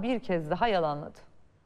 bir kez daha yalanladı.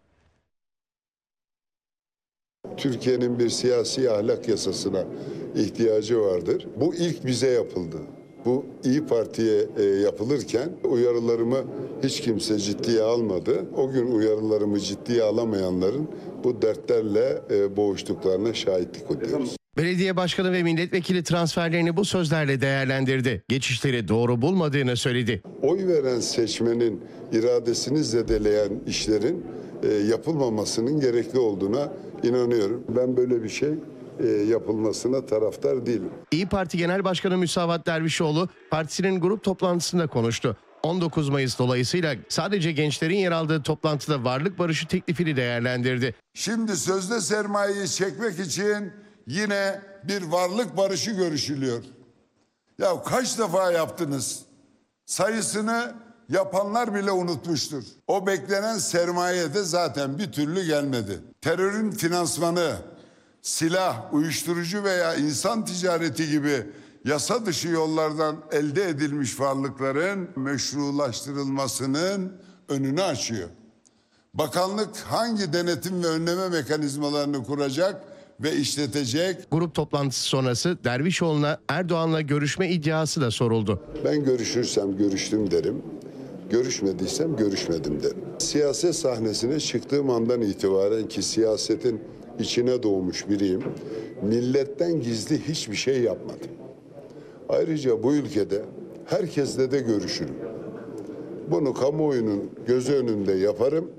Türkiye'nin bir siyasi ahlak yasasına ihtiyacı vardır. Bu ilk bize yapıldı. Bu İYİ Parti'ye yapılırken uyarılarımı hiç kimse ciddiye almadı. O gün uyarılarımı ciddiye alamayanların bu dertlerle boğuştuklarına şahitlik ediyoruz. Belediye başkanı ve milletvekili transferlerini bu sözlerle değerlendirdi. Geçişleri doğru bulmadığını söyledi. Oy veren seçmenin iradesini zedeleyen işlerin yapılmamasının gerekli olduğuna inanıyorum. Ben böyle bir şey yapılmasına taraftar değilim. İYİ Parti Genel Başkanı Müsavat Dervişoğlu partisinin grup toplantısında konuştu. 19 Mayıs dolayısıyla sadece gençlerin yer aldığı toplantıda varlık barışı teklifini değerlendirdi. Şimdi sözde sermayeyi çekmek için yine bir varlık barışı görüşülüyor. Ya kaç defa yaptınız? Sayısını yapanlar bile unutmuştur. O beklenen sermaye de zaten bir türlü gelmedi. Terörün finansmanı, silah, uyuşturucu veya insan ticareti gibi yasa dışı yollardan elde edilmiş varlıkların meşrulaştırılmasının önünü açıyor. Bakanlık hangi denetim ve önleme mekanizmalarını kuracak ve işletecek? Grup toplantısı sonrası Dervişoğlu'na Erdoğan'la görüşme iddiası da soruldu. Ben görüşürsem görüştüm derim. Görüşmediysem görüşmedim derim. Siyaset sahnesine çıktığım andan itibaren ki siyasetin içine doğmuş biriyim. Milletten gizli hiçbir şey yapmadım. Ayrıca bu ülkede herkesle de görüşürüm. Bunu kamuoyunun gözü önünde yaparım.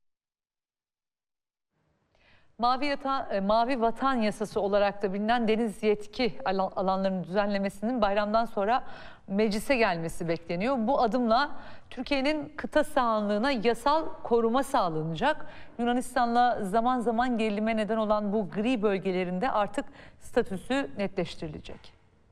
Mavi Vatan Yasası olarak da bilinen deniz yetki alanlarının düzenlemesinin bayramdan sonra meclise gelmesi bekleniyor. Bu adımla Türkiye'nin kıta sahanlığına yasal koruma sağlanacak. Yunanistan'la zaman zaman gerilime neden olan bu gri bölgelerinde artık statüsü netleştirilecek.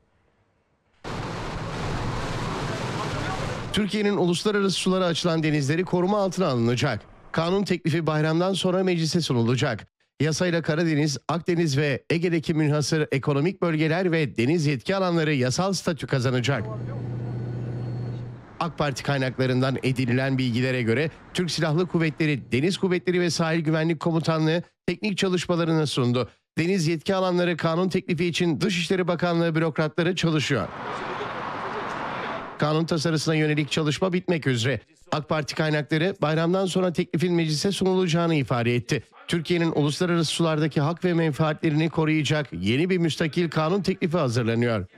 Türkiye'nin uluslararası sulara açılan denizleri koruma altına alınacak. Kanun teklifi bayramdan sonra meclise sunulacak. Yasayla Karadeniz, Akdeniz ve Ege'deki münhasır ekonomik bölgeler ve deniz yetki alanları yasal statü kazanacak. AK Parti kaynaklarından edinilen bilgilere göre Türk Silahlı Kuvvetleri, Deniz Kuvvetleri ve Sahil Güvenlik Komutanlığı teknik çalışmalarını sundu. Deniz yetki alanları kanun teklifi için Dışişleri Bakanlığı bürokratları çalışıyor. Kanun tasarısına yönelik çalışma bitmek üzere. AK Parti kaynakları bayramdan sonra teklifin meclise sunulacağını ifade etti. Türkiye'nin uluslararası sulardaki hak ve menfaatlerini koruyacak yeni bir müstakil kanun teklifi hazırlanıyor.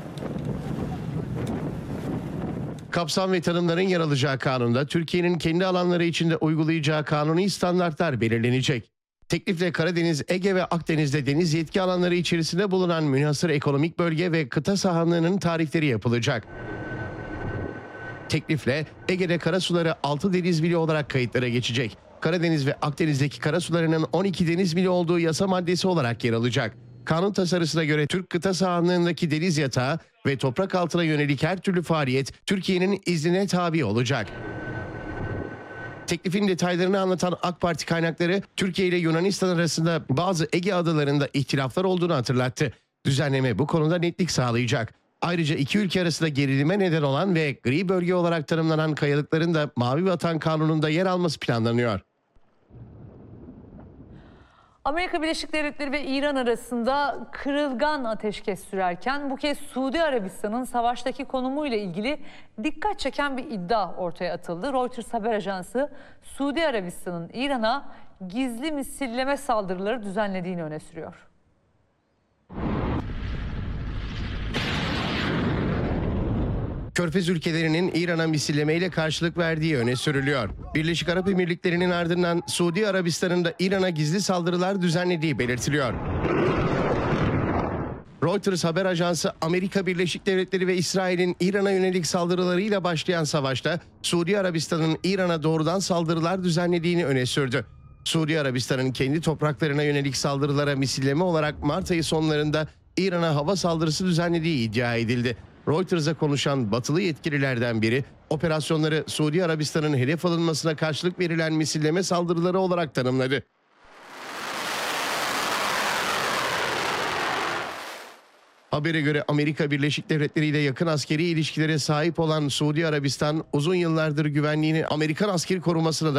Kapsam ve tanımların yer alacağı kanunda Türkiye'nin kendi alanları içinde uygulayacağı kanuni standartlar belirlenecek. Teklifle Karadeniz, Ege ve Akdeniz'de deniz yetki alanları içerisinde bulunan münhasır ekonomik bölge ve kıta sahanlığının tarifleri yapılacak. Teklifle Ege'de karasuları 6 deniz mili olarak kayıtlara geçecek. Karadeniz ve Akdeniz'deki karasularının 12 deniz mili olduğu yasa maddesi olarak yer alacak. Kanun tasarısına göre Türk kıta sahanlığındaki deniz yatağı ve toprak altına yönelik her türlü faaliyet Türkiye'nin iznine tabi olacak. Teklifin detaylarını anlatan AK Parti kaynakları Türkiye ile Yunanistan arasında bazı Ege adalarında ihtilaflar olduğunu hatırlattı. Düzenleme bu konuda netlik sağlayacak. Ayrıca iki ülke arasında gerilime neden olan ve gri bölge olarak tanımlanan kayalıkların da Mavi Vatan Kanunu'nda yer alması planlanıyor. Amerika Birleşik Devletleri ve İran arasında kırılgan ateşkes sürerken bu kez Suudi Arabistan'ın savaştaki konumuyla ilgili dikkat çeken bir iddia ortaya atıldı. Reuters haber ajansı Suudi Arabistan'ın İran'a gizli misilleme saldırıları düzenlediğini öne sürüyor. Körfez ülkelerinin İran'a misillemeyle karşılık verdiği öne sürülüyor. Birleşik Arap Emirlikleri'nin ardından Suudi Arabistan'ın da İran'a gizli saldırılar düzenlediği belirtiliyor. Reuters haber ajansı Amerika Birleşik Devletleri ve İsrail'in İran'a yönelik saldırılarıyla başlayan savaşta Suudi Arabistan'ın İran'a doğrudan saldırılar düzenlediğini öne sürdü. Suudi Arabistan'ın kendi topraklarına yönelik saldırılara misilleme olarak Mart ayı sonlarında İran'a hava saldırısı düzenlediği iddia edildi. Reuters'a konuşan batılı yetkililerden biri operasyonları Suudi Arabistan'ın hedef alınmasına karşılık verilen misilleme saldırıları olarak tanımladı. Habere göre Amerika Birleşik Devletleri ile yakın askeri ilişkilere sahip olan Suudi Arabistan uzun yıllardır güvenliğini Amerikan askeri korumasına da